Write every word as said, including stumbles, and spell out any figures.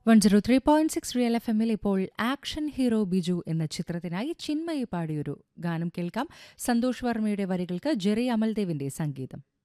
One zero three point six real F എമ്മിൽ ഇപ്പോൾ action hero Biju എന്ന ചിത്രത്തിനായി ചിന്മയി പാടിയൊരു ഗാനം കേൾക്കാം. സന്തോഷ് വർമ്മയുടെ വരികൾക്ക് ജെറി അമൽദേവിന്റെ സംഗീതം.